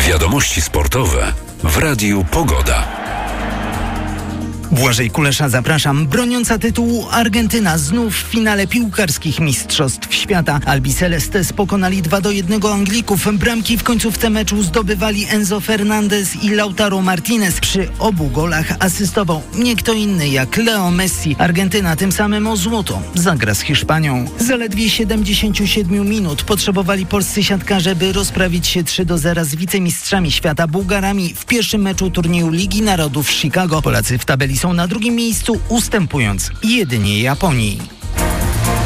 Wiadomości sportowe w Radiu Pogoda. Błażej Kulesza, zapraszam. Broniąca tytułu Argentyna znów w finale piłkarskich Mistrzostw Świata. Albicelestes pokonali 2-1 Anglików. Bramki w końcówce meczu zdobywali Enzo Fernandez i Lautaro Martinez. Przy obu golach asystował nie kto inny jak Leo Messi. Argentyna tym samym o złoto zagra z Hiszpanią. Zaledwie 77 minut potrzebowali polscy siatkarze, by rozprawić się 3-0 z wicemistrzami świata Bułgarami w pierwszym meczu turnieju Ligi Narodów w Chicago. Polacy w tabeli są na drugim miejscu, ustępując jedynie Japonii.